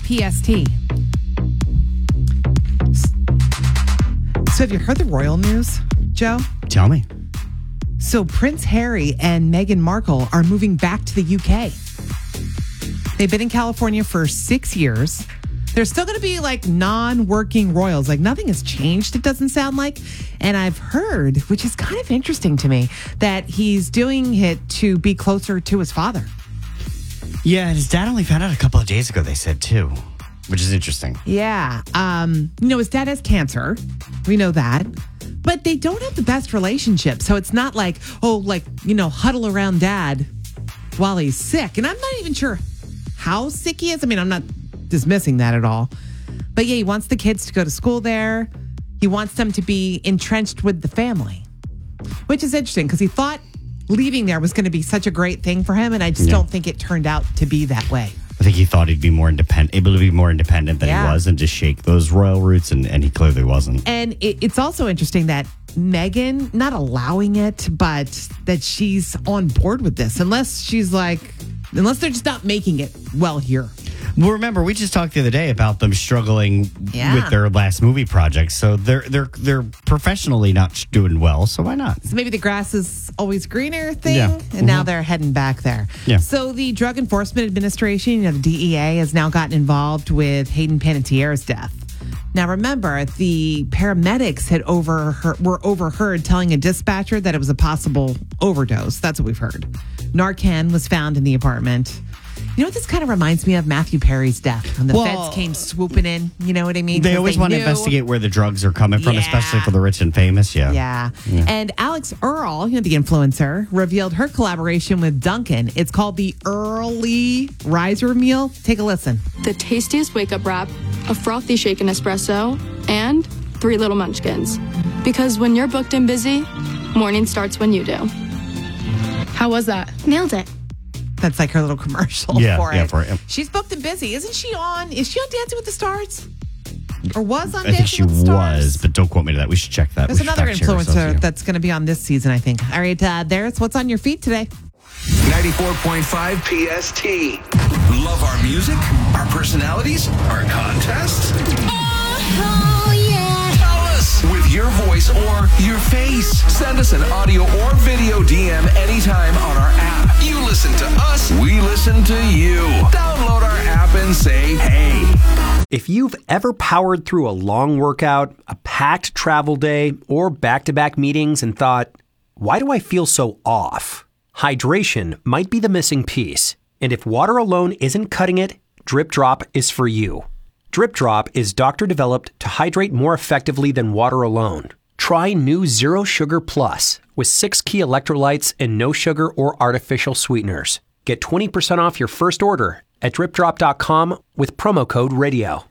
PST. So have you heard the royal news, Joe? Tell me. So Prince Harry and Meghan Markle are moving back to the UK. They've been in California for 6 years. They're still going to be like non-working royals. Like nothing has changed, it doesn't sound like. And I've heard, which is kind of interesting to me, that he's doing it to be closer to his father. Yeah, his dad only found out a couple of days ago, they said, too, which is interesting. Yeah. His dad has cancer. We know that. But they don't have the best relationship. So it's not like, huddle around dad while he's sick. And I'm not even sure how sick he is. I mean, I'm not dismissing that at all. But yeah, he wants the kids to go to school there. He wants them to be entrenched with the family, which is interesting because he thought leaving there was going to be such a great thing for him. And I just don't think it turned out to be that way. I think he thought he'd be able to be more independent than he was and just shake those royal roots, and he clearly wasn't. And it's also interesting that Meghan, not allowing it, but that she's on board with this, unless they're just not making it well here. Well, remember, we just talked the other day about them struggling with their last movie project. So they're professionally not doing well. So why not? So maybe the grass is always greener thing. Yeah. And now they're heading back there. Yeah. So the Drug Enforcement Administration, the DEA, has now gotten involved with Hayden Panettiere's death. Now, remember, the paramedics were overheard telling a dispatcher that it was a possible overdose. That's what we've heard. Narcan was found in the apartment. You know what this kind of reminds me of? Matthew Perry's death. When the feds came swooping in, you know what I mean? They always want to investigate where the drugs are coming from, especially for the rich and famous, Yeah. And Alex Earl, the influencer, revealed her collaboration with Dunkin'. It's called the Early Riser Meal. Take a listen. The tastiest wake-up wrap, a frothy shaken espresso, and 3 little munchkins. Because when you're booked and busy, morning starts when you do. How was that? Nailed it. That's like her little commercial for it. Yeah, for it. She's booked and busy. Is she on Dancing with the Stars? Or was on I think Dancing with the Stars? she was, but don't quote me to that. We should check that. There's another influencer that's going to be on this season, I think. All right, there's what's on your feed today. 94.5 PST. Love our music, our personalities, our contests? Oh, yeah. Tell us with your voice or your face. Send us an audio or video DM anytime on our app. You listen to us, we listen to you. Download our app and say, hey. If you've ever powered through a long workout, a packed travel day, or back-to-back meetings and thought, why do I feel so off? Hydration might be the missing piece. And if water alone isn't cutting it, Drip Drop is for you. Drip Drop is doctor-developed to hydrate more effectively than water alone. Try new Zero Sugar Plus with 6 key electrolytes and no sugar or artificial sweeteners. Get 20% off your first order at dripdrop.com with promo code radio.